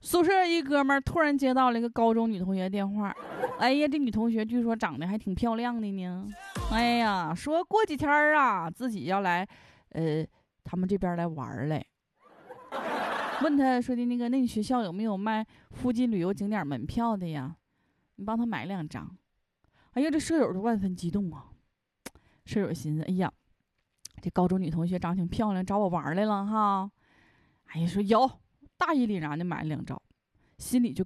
宿舍一哥们儿突然接到了一个高中女同学电话，哎呀，这女同学据说长得还挺漂亮的呢。哎呀，说过几天啊，自己要来，他们这边来玩来。问他说的那你学校有没有卖附近旅游景点门票的呀？你帮他买2张。哎呀，这舍友都万分激动啊。舍友寻思，哎呀，这高中女同学长挺漂亮，找我玩来了哈。哎呀，说有，大义凛然的买了2张，心里就